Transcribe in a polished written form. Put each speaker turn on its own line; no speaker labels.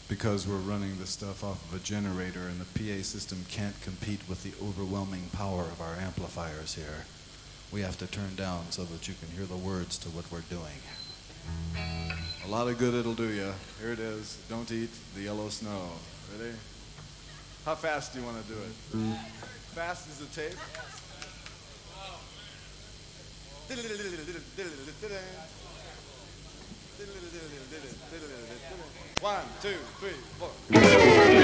because we're running the stuff off of a generator and the PA system can't compete with the overwhelming power of our amplifiers here. We have to turn down so that you can hear the words to what we're doing. A lot of good it'll do you. Here it is. Don't eat the yellow snow. Ready? How fast do you want to do it? Fast as the tape? 1, 2, 3, 4.